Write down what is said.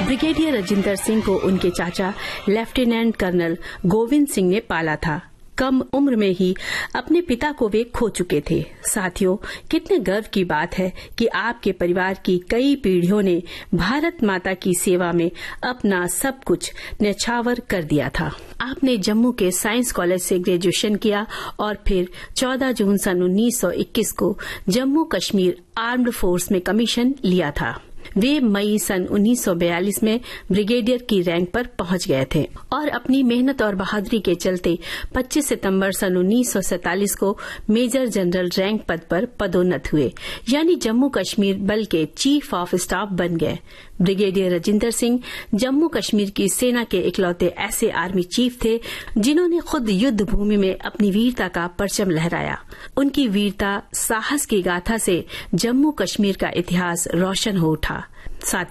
Brigadier Rajinder Singh को उनके चाचा लेफ्टिनेंट कर्नल गोविंद सिंह ने पाला था। कम उम्र में ही अपने पिता को वे खो चुके थे। साथियों, कितने गर्व की बात है कि आपके परिवार की कई पीढ़ियों ने भारत माता की सेवा में अपना सब कुछ न्यौछावर कर दिया था। आपने जम्मू के साइंस कॉलेज से ग्रेजुएशन किया और फिर 14 जून सन 1921 को जम्मू कश्मीर आर्म्ड फोर्स में कमीशन लिया था। वे मई सन 1942 में ब्रिगेडियर की रैंक पर पहुंच गए थे और अपनी मेहनत और बहादुरी के चलते 25 सितंबर सन 1947 को मेजर जनरल रैंक पद पर पदोन्नत हुए, यानी जम्मू कश्मीर बल के चीफ ऑफ स्टाफ बन गए। ब्रिगेडियर राजिंदर सिंह जम्मू कश्मीर की सेना के इकलौते ऐसे आर्मी चीफ थे जिन्होंने खुद युद्ध भूमि में अपनी वीरता का परचम लहराया। उनकी वीरता, साहस की गाथा से जम्मू कश्मीर का इतिहास रोशन हो उठा।